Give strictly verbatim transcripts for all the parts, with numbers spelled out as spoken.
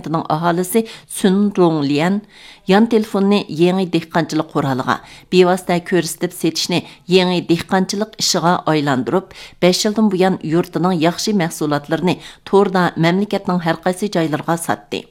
kentining aholisi Sun Ronglian yan telefonni yangi dehqonchilik quroliga bevosita ko'rsatib setishni yangi dehqonchilik ishiga aylantirib, besh yildan buyon yurtining yaxshi mahsulotlarini to'rda mamlakatning har qaysi joylariga sotdi.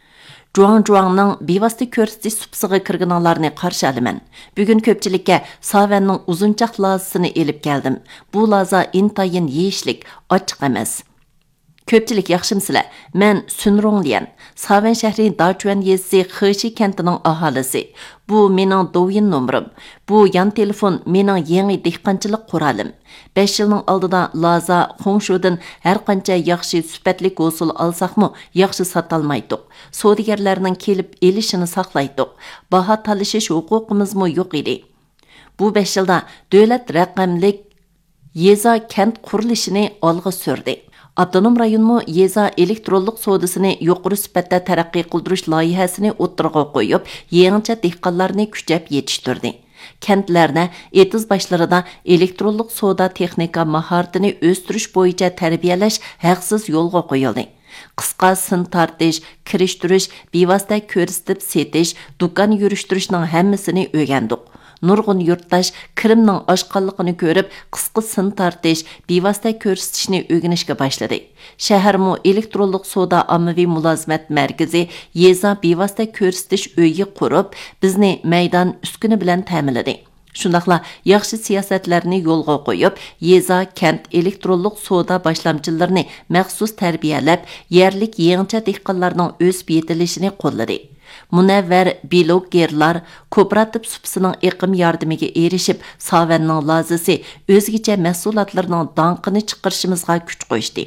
Juang Juangning bevosita ko'rsatish supsiga kirganlarni qarshi olaman. Bugun ko'pchilikka Savanning uzunchoq lazasini elib keldim. Bu laza intayin yeyishlik, ochiq emas. Ko'pchilik yaxshimsizlar. Men Sun Ronglian, Savan shahri Dachuan yezisi Xeshi kentining aholisi. Bu mening do'yin nomerim. Bu yan telefon mening yangi dehqonchilik qurolim. besh yilning oldida Laza Xongshudan har qancha yaxshi sifatli hosil alsaqmi, yaxshi sotolmaydik. Savdogarlarning kelib elishini saqlaydik. Baho talashish huquqimizmi yo'q edi. Bu besh yilda davlat raqamlik yeza kent qurilishini olg'a surdi. Avtonom rayonmu yeza elektronlik savdosini yuqori sifatda taraqqiy qildirish loyihasini o'ttirg'a qo'yib, yangicha dehqonlarni kuchab yetishtirdi. Kentlarda etiz başlarida elektronlik savdo texnika mahoratini o'stirish bo'yicha tarbiyalash haqsiz yo'lga qo'yildi. Qisqa sin tartish, kirishtirish, bevosita ko'rsatib setish, do'kon yurishtirishning hammasini o'rgandik. Nurg'un yurtdosh kirimning oshqonligini ko'rib, qisqa sin tartish, bevosita ko'rsatishni o'rganishga boshladi. Shaharmu elektronlik savdo ommaviy mulozimat markazi yeza bevosita ko'rsatish uyi qurib, bizni maydon uskuni bilan ta'minladi. Shundaqla yaxshi siyosatlarni yo'lga qo'yib, yeza kent elektronlik savdo boshlamchilarini maxsus tarbiyalab, yerlik yangicha dehqonlarning o'sib yetilishini qo'lladi. Munavvar blogerlar kooperativ supsining iqim yordamiga erishib, Savanning lazisi o'zgacha mahsulotlarning donqini chiqarishimizga kuch qo'shdi.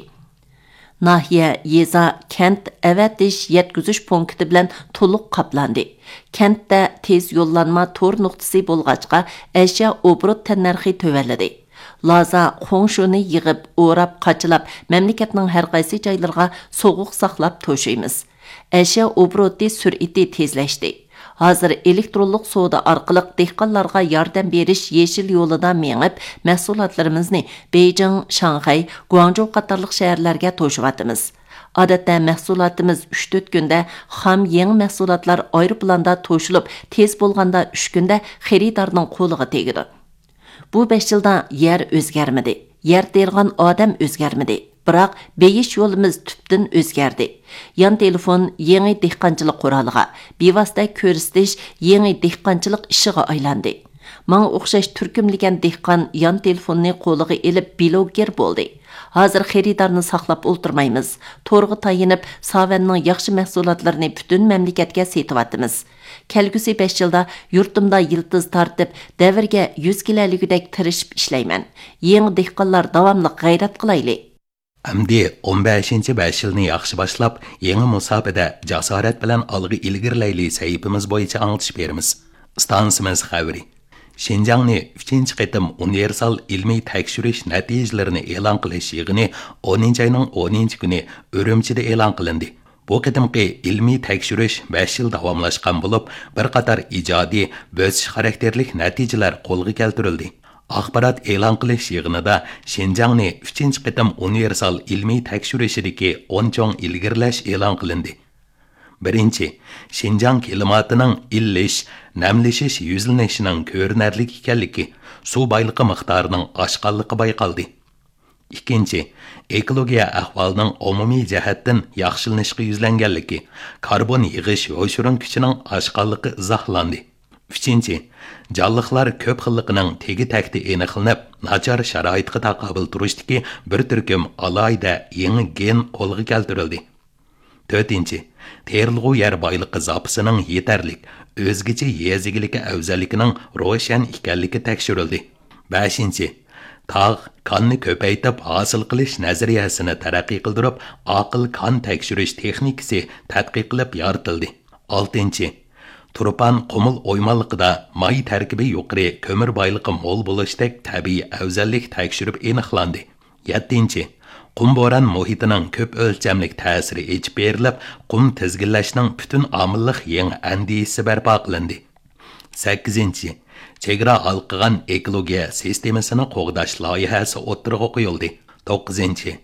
Nahiya, yeza, kent avatish yetkazish punkti bilan to'liq qoplandi. Kentda tez yo'llanma to'r nuqtasi bo'lg'achqa, ashyo obrot tannarxi tövalladi. Laza Xongshuni yig'ib, o'rab, qachilab, mamlakatning har qaysi joylariga sovuq saqlab to'shaymiz. Ashyo obroti sur'ati tezlashdi. Hozir elektronlik savdo orqali dehqonlarga yordam berish yeshil yo'lida mengib, mahsulotlarimizni Beijing, Shanxay, Guangzhou qatorliq shaharlarga to'shyapmiz. Odatda mahsulotimiz uch to'rt kunda, xam yangi mahsulotlar aeroplanda to'shilib, tez bo'lganda uch kunda xaridorning qo'liga tegadi. Bu besh yilda yer o'zgarmadi. Yer tergan odam o'zgarmadi. Biroq beyish yo'limiz tubdan o'zgardi. Yan telefon yangi dehqonchilik quroliga, bevosita ko'rsatish yangi dehqonchilik ishiga aylandi. Manga o'xshash turkumligan dehqon yan telefonni qo'liga elib bloger bo'ldi. Hozir xaridorni saqlab o'ltirmaymiz. To'rg'i tayinib, Savanning yaxshi mahsulotlarini butun mamlakatga setyapmiz. Kelgusi besh yilda yurtimda yiltiz tortib, davrga yuz kiloligidek tirishib ishlayman. Yangi dehqonlar davomli g'ayrat qilaylik. Amdi o'n beshinchi besh yilni yaxshi boshlab, yangi musobaqada jasorat bilan olg'a ilgirlayli sahifamiz bo'yicha anglitish beramiz. Stansimiz xabari. Xinjiangni uchinchi qitim universal ilmiy tekshirish natijalarini e'lon qilish yig'ini o'ninchi oyning o'ninchi kuni Urumchida e'lon qilindi. Bu qitimqi ilmiy tekshirish besh yil davomlashgan bo'lib, bir qator ijodiy, bo'sish xarakterlik natijalar qo'lga keltirildi. Axborot e'lon qilish yig'inida Xinjiangni uchinchi qitim universal ilmiy tekshirishidagi o'n cho'ng ilgirlash e'lon qilindi. Birinchi, Xinjiang klimatining illish, namlishish yuzlanishining ko'rinarli ekanligi, suv boyligi miqdorining oshqanligi bayqaldi. Ikkinchi, ekologiya ahvolining umumiy jihatdan yaxshilanishga yuzlanganligi, karbon yig'ish yo'shirin kuchining oshqanligi izohlandi. Uchinchi, jonliqlar ko'p xilligining tegi takti aniqlanib, nachar sharoitga taqobil turishdagi bir turkum alohida yangi gen qo'lga keltirildi. To'rtinchi, terilg'u yer boyligi zapasining yetarlik, o'zgacha yezigiligi afzalligining ro'shan ekanligi tekshirildi. Beshinchi, tog' qonni ko'paytib hosil qilish nazariyasini taraqqiy qildirib, aql qon tekshirish texnikasi tadqiq qilib yoritildi. Oltinchi, Turpan qumul o'ymonligida may tarkibi yuqori, ko'mir boyligi mo'l bo'lishdek tabiiy afzallik tekshirib aniqlandi. Yettinchi, qum bo'ron muhitining ko'p o'lchamlik ta'siri echib berilib, qum tizginlashning butun omillik yangi andisi barpo qilindi. sakkizinchi, chegara alqigan ekologiya sistemasini qo'g'dash loyihasi o'ttirg'a qo'yildi. to'qqizinchi,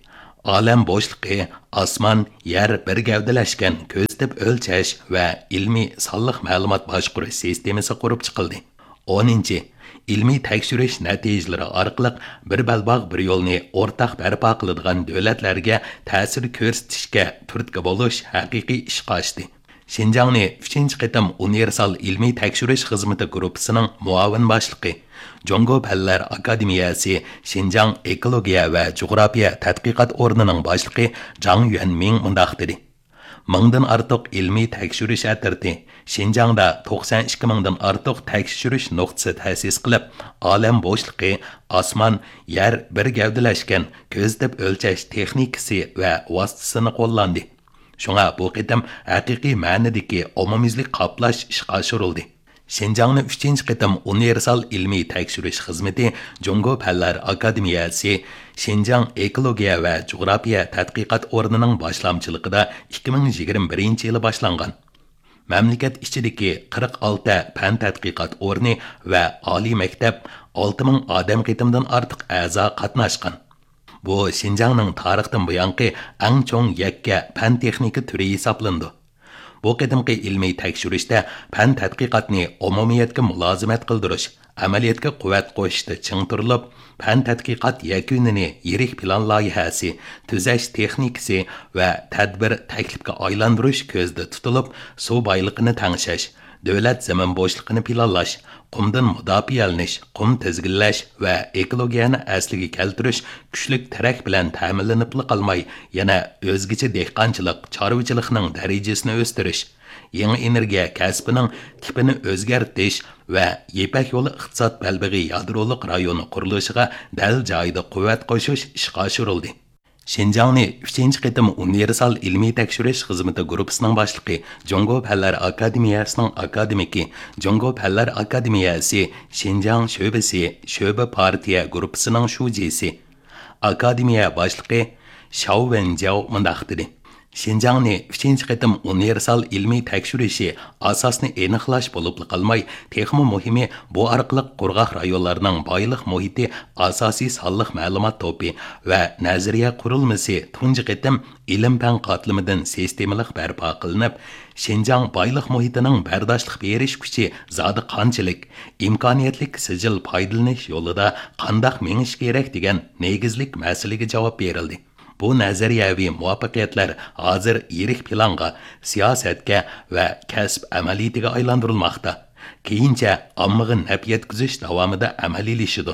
olam bo'shliqi, osmon, yer bir gavdalashgan ko'z deb o'lchash va ilmiy sonliq ma'lumot boshqarish sistemasi qurib chiqildi. o'ninchi ilmiy tekshirish natijalari orqali bir balbog' bir yo'lni o'rtaq barpo qiladigan davlatlarga ta'sir ko'rsatishga turtki bo'lish haqiqiy ishga oshdi. Şinjanni uchinchi qitim universal ilmiy tekshirish xizmati guruhining muavin boshlig'i, Jongo Fanlar Akademiyasi Şinjan ekologiya va jug'rofiya tadqiqot o'rnining boshlig'i Zhang Yuanming mundaq dedi. Mingdan ortiq ilmiy tekshirish atirti Şinjanda to'qson ikki mingdan ortiq tekshirish nuqtasi ta'sis qilib, olam bo'shliqi, osmon, yer bir gavdalashgan ko'z deb o'lchash texnikasi va vositasini qo'llandi. Şuna bu qitim haqiqiy ma'nodagi umumyuzlik qoplash ishga oshirildi. Şinjanni uchinchi qitim universal ilmiy tekshirish xizmati Jongo Fanlar Akademiyasi Şinjan ekologiya va jug'rofiya tadqiqot o'rnining boshlamchiligida ikki ming yigirma birinchi yili boshlangan. Mamlakat ichidagi qirq olti fan tadqiqot o'rni va oliy maktab olti ming odam qitimdan ortiq a'zo qatnashgan. Bu Şinjanning tarixdan buyongi eng cho'ng yakka fan texnika turi hisoblandi. Bu qadimgi ilmiy tekshirishda fan tadqiqotni umumiyatga mulozimat qildirish, amaliyotga quvvat qo'shishda ching turilib, fan tadqiqot yakunini yirik plan loyihasi, tuzash texnikasi va tadbir taklifga aylantirish ko'zda tutilib, suv boyligini tangshash, davlat zamin bo'shligini planlash, qumdan mudofialanish, qum tizginlash va ekologiyani asliga keltirish kuchlik tarak bilan ta'minlanib qolmay, yana o'zgacha dehqonchilik, chorvachilikning darajasini o'stirish, yangi energiya kasbining tipini o'zgartirish va Yepak yo'li iqtisod balbig'i yadroliq rayoni qurilishiga dal joyida quvvat qo'shish ishga oshirildi. Şinjanni uchinchi qitim universal ilmiy tekshirish xizmati guruhining boshlig'i, Jongo Fanlar Akademiyasining akademiki, Jongo Fanlar Akademiyasi Şinjan sho'basi, sho'ba partiya guruhining shujisi, akademiya boshlig'i Shao Wenjiao mundaq dedi. Şinjanni uchinchi qitim universal ilmiy tekshirishi asosni aniqlash bo'lib qolmay, texmo muhimi bu orqali qurg'oq rayonlarning boylik muhiti, asosiy sonliq ma'lumot to'pi va nazariya qurilmasi tunji qitim ilm-fan qatlamidan sistemalik barpo qilinib, Şinjan boylik muhitining bardoshlik berish kuchi zodi qanchalik, imkoniyatlik sijil foydalanish yo'lida qandoq menish kerak degan negizlik masalaga javob berildi. Bu nazariyaviy muvaffaqiyatlar hozir yirik planga, siyosatga va kasb amaliyatiga aylantirilmoqda. Keyincha ommaga naf yetkazish davomida amaliylashidi.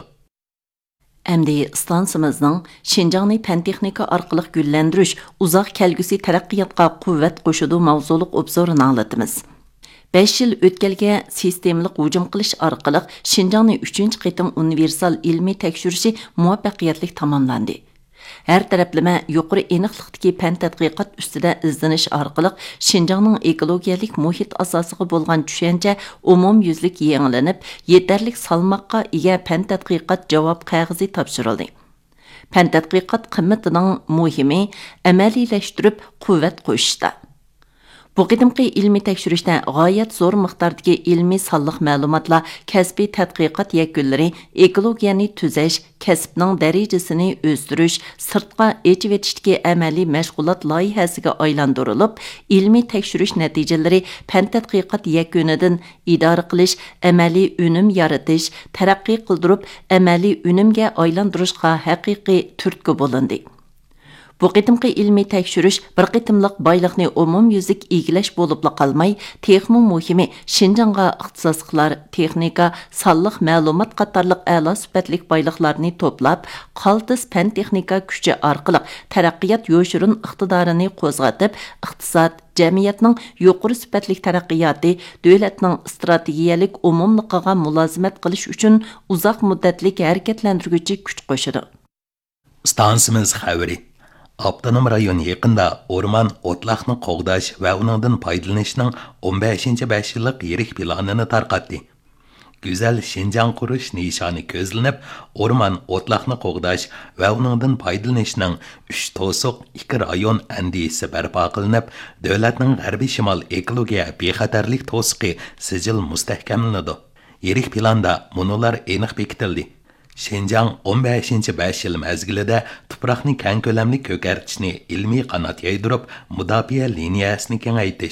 Әмді станцымызның Şinjanni fan texnika orqali gullantirish uzoq kelgusi taraqqiyotga quvvat qo'shudi mavzuliq obzorini anglatamiz. besh yil o'tkalga sistemalik hujum qilish orqali Şinjanni uchinchi qitim universal ilmiy tekshirishi muvaffaqiyatli tamomlandi. Her taraflama yuqori aniqlikdagi fan tadqiqot ustida izlanish orqali Şinjanning ekologiyalik muhit asosiga bo'lgan tushuncha umumyuzlik yangilanib, yetarlik salmoqqa ega fan tadqiqot javob qog'ozi topshirildi. Fan tadqiqot qimmatining muhimi amaliyleştirib quvvat qo'shishda. Bu qidimqi ilmiy tekshirishda g'oyat zo'r miqdordagi ilmiy sonliq ma'lumotlar, kasbiy tadqiqot yakunlari, ekologiyani tuzash, kasbning darajasini o'stirish, sirtqa echib etishdagi amaliy mashg'ulot loyihasiga aylantirilib, ilmiy tekshirish natijalari fan tadqiqot yakunidan idora qilish, amaliy unum yaratish, taraqqiy qildirib, amaliy unumga aylantirishga haqiqiy turtki bo'lindi. Bu qitimqi ilmiy tekshirish bir qitimliq boyliqni umumyuzlik egilash bo'lib qolmay, texmo muhimi Şinjanga ixtisosliklar, texnika, sonliq ma'lumot qatorliq a'lo sifatlik boyliqlarni to'plab, qaltis fan texnika kuchi orqali taraqqiyot yo'shirin iqtidorini qo'zg'atib, iqtisod, jamiyatning yuqori sifatlik taraqqiyoti, davlatning strategiyalik umumligiga mulozimat qilish uchun uzoq muddatlik harakatlantiruvchi kuch qo'shadi. Stansimiz xabari Avtonom rayon yaqinda o'rmon o'tloqni qo'g'dash va uningdan foydalanishning o'n beshinchi besh yillik yirik planini tarqatdi. Go'zal Şinjan qurish nishoni ko'zlanib, o'rmon o'tloqni qo'g'dash va uningdan foydalanishning uch to'siq ikki rayon andisi barpo qilinib, davlatning g'arbiy shimol ekologiya bexatarlik to'siqi sijil mustahkamlanadi. Yirik planda munolar aniq bekitildi. Şinjan o'n beshinchi besh yil mezgilida tuproqni keng ko'lamli ko'kartishni ilmiy qanot yaydırıp, mudofaa liniyasini kengaytish